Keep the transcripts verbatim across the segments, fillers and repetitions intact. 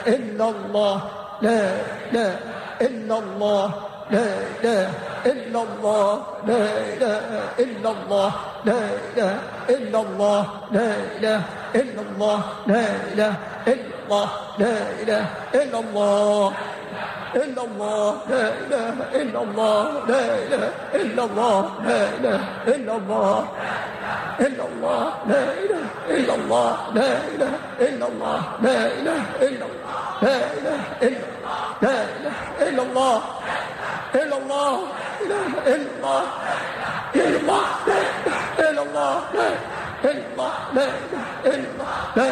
إلا الله لا إله إلا الله لا إله إلا الله لا إله إلا الله لا إله إلا الله لا إله إلا الله لا إله إلا الله لا إله إلا الله إلا الله لا إله إلا الله لا إله إلا الله لا إله إلا الله إلا الله لا إله إلا الله لا إله إلا الله لا إله إلا الله لا إله إلا لا إله إلا الله إلا الله إله إلا الله إلا الله إلا الله لا إلا الله لا إله إلا الله لا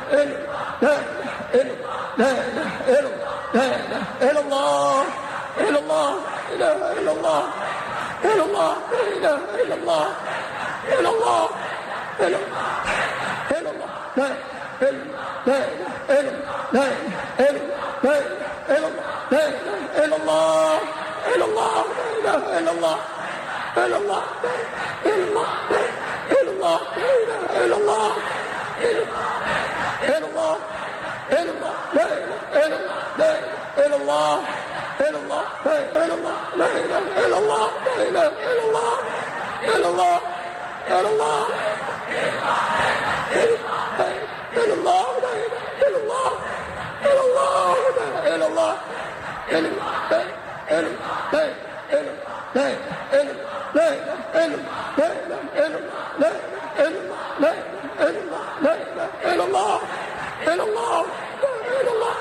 إله لا إله إلا الله لا إله إلا الله إلا الله إله إلا الله إلا الله لا إله إلا الله إلا الله إلا الله إلا الله لا لا إله لا إله لا إله لا إله إلا الله إلا الله لا إله إلا الله إلا الله إلا الله إلا الله لا إله إلا الله إلا الله إلا الله لا إله إلا الله إلا الله إلا الله لا إله إلا الله لا إله إلا الله إلا الله إلا الله إلا الله لا إله إلا الله إلا الله لا إله إلا الله إلا الله إلا الله لا إله لا إله لا إله إلا الله إلا الله إلا الله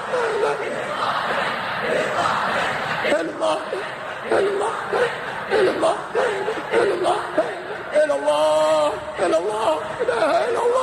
إلا الله إلا الله إلا الله إلا الله إلا الله إلا الله إلا الله إله